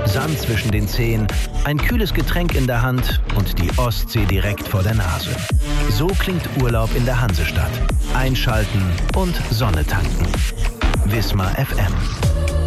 Sand zwischen den Zehen, ein kühles Getränk in der Hand und die Ostsee direkt vor der Nase. So klingt Urlaub in der Hansestadt. Einschalten und Sonne tanken. Wismar FM.